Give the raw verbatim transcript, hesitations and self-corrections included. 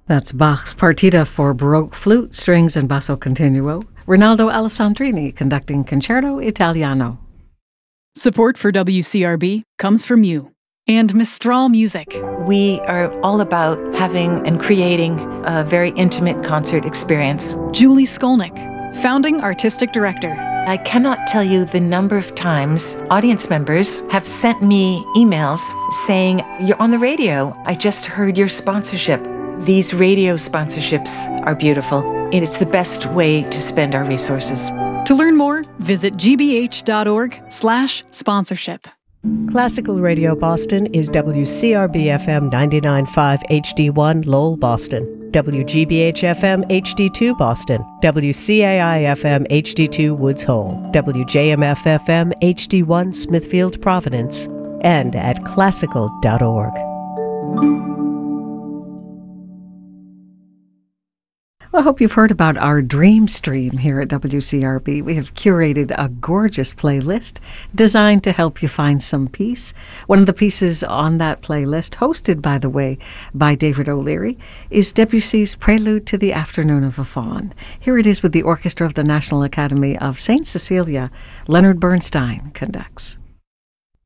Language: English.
That's Bach's Partita for Baroque Flute, Strings and Basso Continuo. Rinaldo Alessandrini conducting Concerto Italiano. Support for W C R B comes from you and Mistral Music. We are all about having and creating a very intimate concert experience. Julie Skolnick, founding artistic director. I cannot tell you the number of times audience members have sent me emails saying, "You're on the radio. I just heard your sponsorship." These radio sponsorships are beautiful, and it's the best way to spend our resources. To learn more, visit gbh.org slash sponsorship. Classical Radio Boston is W C R B F M ninety-nine point five H D one Lowell, Boston, W G B H F M H D two Boston, W C A I F M H D two Woods Hole, W J M F F M H D one Smithfield, Providence, and at classical dot org. Well, I hope you've heard about our Dream Stream here at W C R B. We have curated a gorgeous playlist designed to help you find some peace. One of the pieces on that playlist, hosted, by the way, by David O'Leary, is Debussy's Prelude to the Afternoon of a Faun. Here it is with the Orchestra of the National Academy of Saint Cecilia. Leonard Bernstein conducts.